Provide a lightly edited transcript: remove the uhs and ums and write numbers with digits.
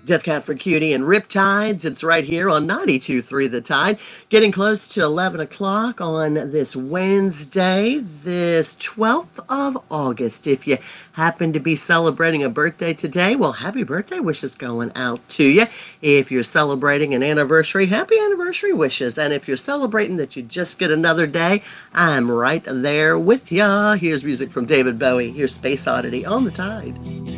Death Cat for Cutie and Riptides. It's right here on 92.3 The Tide. Getting close to 11 o'clock on this Wednesday, this 12th of August. If you happen to be celebrating a birthday today, well, happy birthday wishes going out to you. If you're celebrating an anniversary, happy anniversary wishes. And if you're celebrating that you just get another day, I'm right there with ya. Here's music from David Bowie. Here's Space Oddity on The Tide.